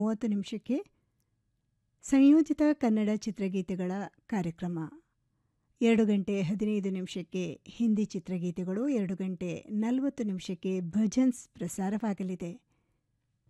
30 ನಿಮಿಷಕ್ಕೆ ಸಂಯೋಜಿತ ಕನ್ನಡ ಚಿತ್ರಗೀತೆಗಳ ಕಾರ್ಯಕ್ರಮ. 2 ಗಂಟೆ 15 ನಿಮಿಷಕ್ಕೆ ಹಿಂದಿ ಚಿತ್ರಗೀತೆಗಳು, 2 ಗಂಟೆ 40 ನಿಮಿಷಕ್ಕೆ ಭಜನ್ಸ್ ಪ್ರಸಾರವಾಗಲಿದೆ.